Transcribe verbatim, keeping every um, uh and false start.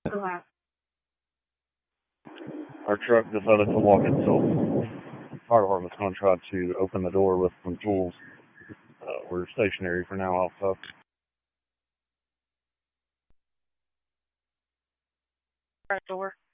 Our truck decided to lock itself. Fire department's going to try to open the door with some tools. Uh, we're stationary for now outside. Front door.